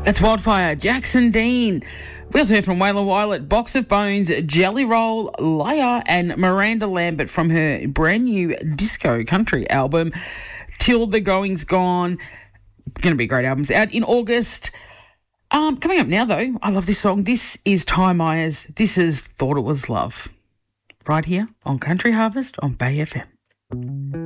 That's Wildfire, Jackson Dean. We also heard from Waylon Violet, Box of Bones, Jelly Roll, Leia, and Miranda Lambert from her brand new disco country album, Till the Going's Gone. Going to be great albums out in August. Coming up now, though, I love this song. This is Ty Myers. This is Thought It Was Love. Right here on Country Harvest on Bay FM.